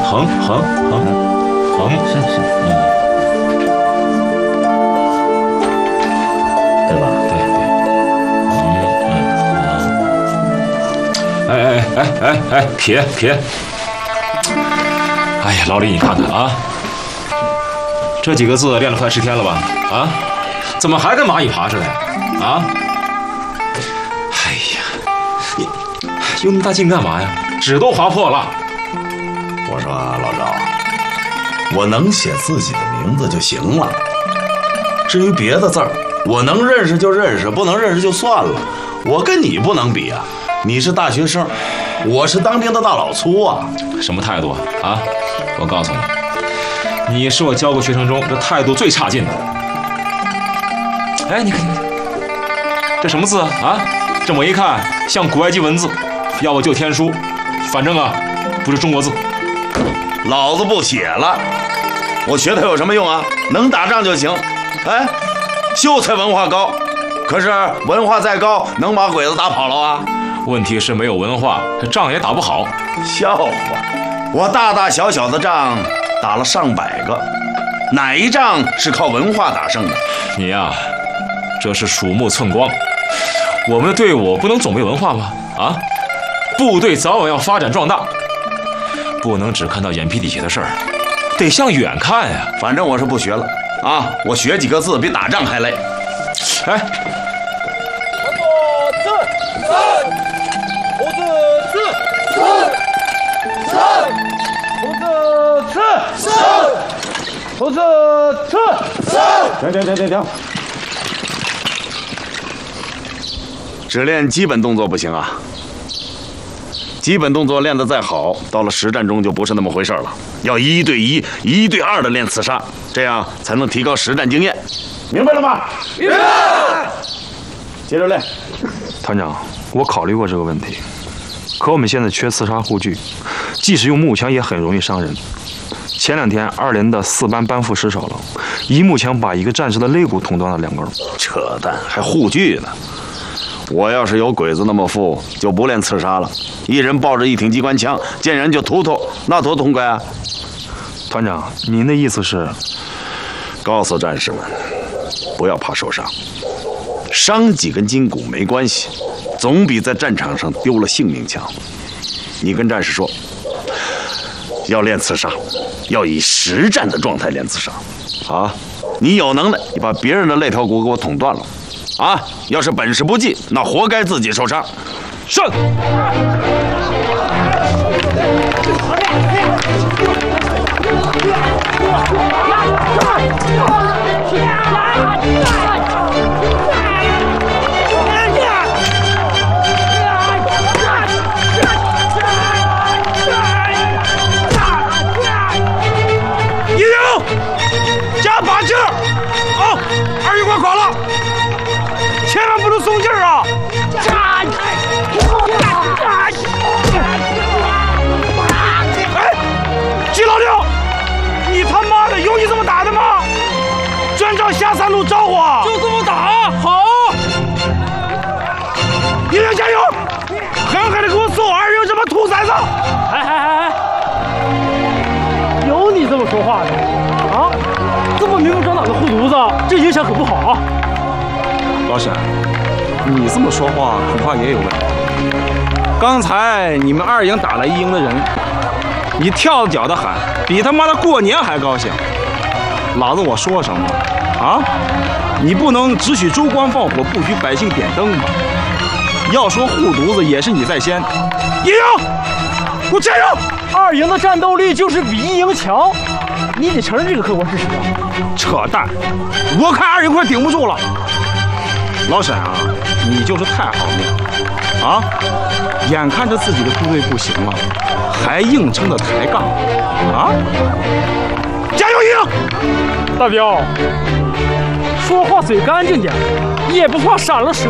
是，对吧？ 对，撇。哎呀，老李，你看看啊，这几个字练了快10天了吧？啊，怎么还跟蚂蚁爬似的啊？哎呀，你用那么大劲干嘛呀？纸都划破了。 我说老赵，我能写自己的名字就行了。至于别的字儿，我能认识就认识，不能认识就算了。我跟你不能比啊，你是大学生，我是当兵的大老粗啊。 什么态度啊？我告诉你，你是我教过学生中这态度最差劲的。哎，你看，这什么字啊？这么一看像古埃及文字，要不就天书，反正啊，不是中国字。 老子不写了，我学它有什么用啊？能打仗就行。哎，秀才文化高，可是文化再高，能把鬼子打跑了啊？ 问题是没有文化，这仗也打不好。 笑话，我大大小小的仗打了上百个，哪一仗是靠文化打胜的？ 你呀，这是鼠目寸光。我们的队伍不能总没文化吗？啊，部队早晚要发展壮大，不能只看到眼皮底下的事儿，得向远看呀。 反正我是不学了啊，我学几个字比打仗还累。 哎， 停！只练基本动作不行啊，基本动作练得再好，到了实战中就不是那么回事了。要1对1、1对2的练刺杀，这样才能提高实战经验。明白了吗？明白。接着练。 团长，我考虑过这个问题，可我们现在缺刺杀护具，即使用木枪也很容易伤人。前2天2连的4班班副失手了，一木枪把一个战士的肋骨捅断了2根。 扯淡，还护具呢？我要是有鬼子那么富，就不练刺杀了，一人抱着1挺机关枪，见人就突突，那多痛快啊！ 团长，您的意思是？ 告诉战士们，不要怕受伤，伤几根筋骨没关系，总比在战场上丢了性命强。你跟战士说，要练刺杀，要以实战的状态练刺杀。啊，你有能耐，你把别人的肋条骨给我捅断了。啊！要是本事不济，那活该自己受伤。 是。 一营，加把劲儿！啊，2营快垮了！千万不能松劲儿啊！哎，季老六，你他妈的有你这么打的吗？专照下3路招呼啊！就这么打，好！一营加油，狠狠的给我揍2营这帮兔崽子！哎，有你这么说话的啊？这么明目张胆的护犊子，这影响可不好啊！ 老沈，你这么说话恐怕也有问题。刚才你们2营打了1营的人，你跳脚的喊，比他妈的过年还高兴。老子我说什么啊？你不能只许州官放火，不许百姓点灯吗？要说护犊子，也是你在先。1营，给我加油！2营的战斗力就是比1营强，你得承认这个客观事实啊！扯淡！我看2营快顶不住了。老沈啊，你就是太好命了啊！眼看着自己的部队不行了，还硬撑着抬杠啊！加油，1营！大彪，说话嘴干净点，也不怕闪了舌。